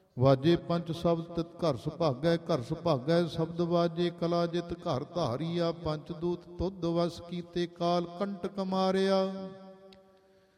ਵਾਜੇ ਪੰਚ ਸ਼ਬਦ ਤਿਤ ਘਰ ਸੁਭਾਗੈ, ਘਰ ਸੁਭਾਗੈ ਸ਼ਬਦ ਵਾਜੇ ਕਲਾ ਜਿਤ ਘਰ ਧਾਰੀਆ, ਪੰਚ ਦੂਤ ਤੁਧ ਵਸ ਕੀਤੇ ਕਾਲ ਕੰਟਕ ਮਾਰਿਆ।